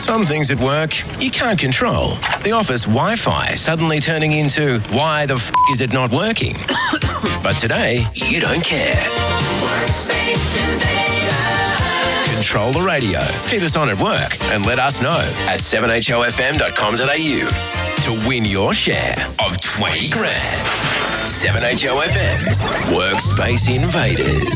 Some things at work you can't control. The office Wi-Fi suddenly turning into why the f*** is it not working? But today, you don't care. Workspace Invader. Control the radio. Keep us on at work and let us know at 7hofm.com.au to win your share of 20 grand. 7HOFM's Workspace Invaders.